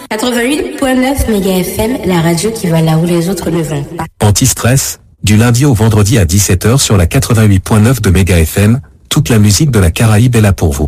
88.9 Méga FM, la radio qui va là où les autres ne vont pas. Anti-stress, du lundi au vendredi à 17h sur la 88.9 de Méga FM, toute la musique de la Caraïbe est là pour vous.